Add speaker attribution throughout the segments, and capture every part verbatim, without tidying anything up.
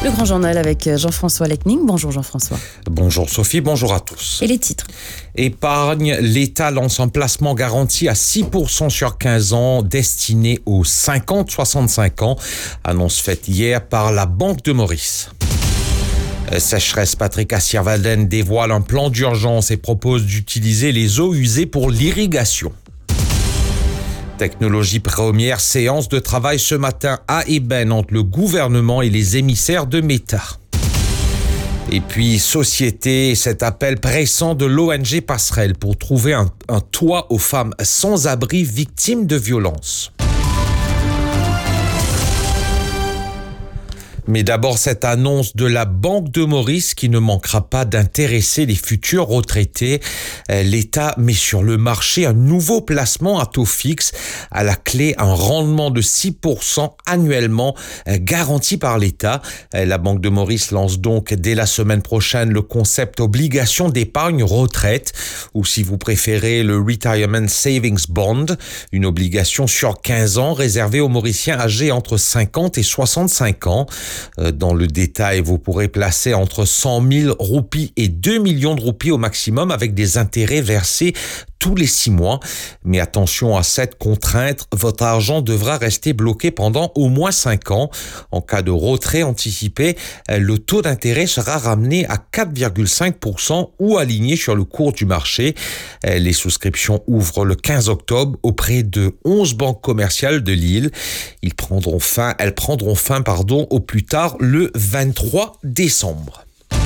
Speaker 1: Le grand journal avec Jean-François Lecning. Bonjour Jean-François.
Speaker 2: Bonjour Sophie, bonjour à tous.
Speaker 1: Et les titres?
Speaker 2: Épargne, l'État lance un placement garanti à six pour cent sur quinze ans destiné aux cinquante à soixante-cinq ans. Annonce faite hier par la Banque de Maurice. Sécheresse, Patrick Assierwalden dévoile un plan d'urgence et propose d'utiliser les eaux usées pour l'irrigation. Technologie première, séance de travail ce matin à Eben entre le gouvernement et les émissaires de Meta. Et puis, société, cet appel pressant de l'O N G Passerelle pour trouver un, un toit aux femmes sans abri victimes de violences. Mais d'abord, cette annonce de la Banque de Maurice qui ne manquera pas d'intéresser les futurs retraités. L'État met sur le marché un nouveau placement à taux fixe. À la clé, un rendement de six pour cent annuellement garanti par l'État. La Banque de Maurice lance donc dès la semaine prochaine le concept obligation d'épargne retraite, ou si vous préférez le Retirement Savings Bond, une obligation sur quinze ans réservée aux Mauriciens âgés entre cinquante et soixante-cinq ans. Dans le détail, vous pourrez placer entre cent mille roupies et deux millions de roupies au maximum avec des intérêts versés tous les six mois. Mais attention à cette contrainte, votre argent devra rester bloqué pendant au moins cinq ans. En cas de retrait anticipé, le taux d'intérêt sera ramené à quatre virgule cinq pour cent ou aligné sur le cours du marché. Les souscriptions ouvrent le quinze octobre auprès de onze banques commerciales de l'île. Ils prendront fin, elles prendront fin, pardon, au plus tard le vingt-trois décembre.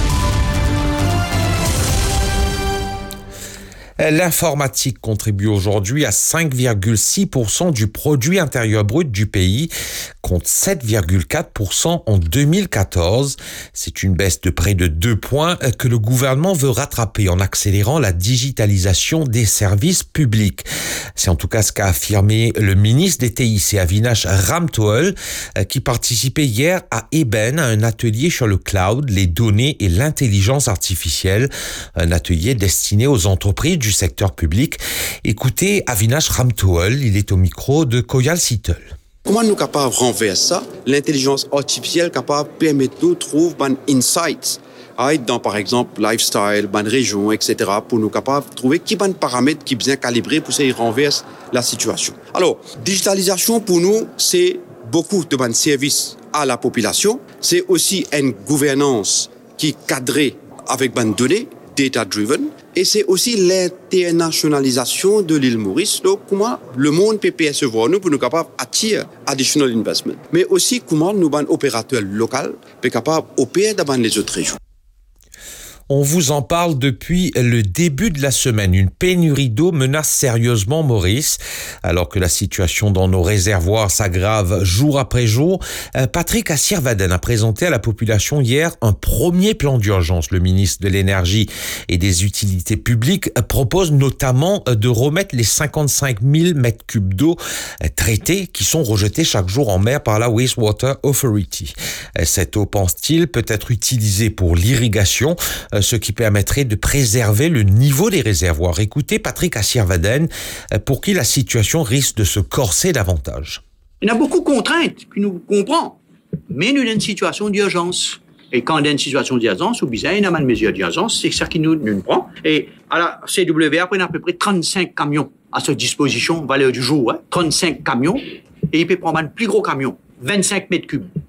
Speaker 2: L'informatique contribue aujourd'hui à cinq virgule six pour cent du produit intérieur brut du pays, contre sept virgule quatre pour cent en deux mille quatorze. C'est une baisse de près de deux points que le gouvernement veut rattraper en accélérant la digitalisation des services publics. C'est en tout cas ce qu'a affirmé le ministre des T I C, Avinash Ramthoul, qui participait hier à Eben à un atelier sur le cloud, les données et l'intelligence artificielle, un atelier destiné aux entreprises du secteur public. Écoutez Avinash Ramthoul, il est au micro de Koyal Sittel.
Speaker 3: Comment nous sommes capables de renverser ça? L'intelligence artificielle capable de permettre nous de trouver des insights dans, par exemple, lifestyle, dans région, et cetera, pour nous capables de trouver qui sont paramètres qui sont bien calibrés pour qu'ils renversent la situation. Alors, digitalisation pour nous, c'est beaucoup de bons services à la population. C'est aussi une gouvernance qui est cadrée avec bonnes données, data-driven, et c'est aussi l'internationalisation de l'île Maurice. Donc, comment le monde peut percevoir nous pour nous capables d'attirer additional investment. Mais aussi, comment nous, les opérateurs locaux, sont capables d'opérer dans les autres régions.
Speaker 2: On vous en parle depuis le début de la semaine. Une pénurie d'eau menace sérieusement Maurice. Alors que la situation dans nos réservoirs s'aggrave jour après jour, Patrick Assierwalden a présenté à la population hier un premier plan d'urgence. Le ministre de l'Énergie et des Utilités publiques propose notamment de remettre les cinquante-cinq mille mètres cubes d'eau traitée qui sont rejetés chaque jour en mer par la Wastewater Authority. Cette eau, pense-t-il, peut être utilisée pour l'irrigation, ce qui permettrait de préserver le niveau des réservoirs. Écoutez Patrick Assierwalden, pour qui la situation risque de se corser davantage.
Speaker 4: Il y a beaucoup de contraintes que nous comprenons, mais nous sommes dans une situation d'urgence. Et quand on est dans une situation d'urgence, ou bien il y a une mesure d'urgence, c'est ça qui nous, nous prend. Et à la C W A, on a à peu près trente-cinq camions à sa disposition, valeur du jour, hein, trente-cinq camions, et il peut prendre un plus gros camion, vingt-cinq mètres cubes.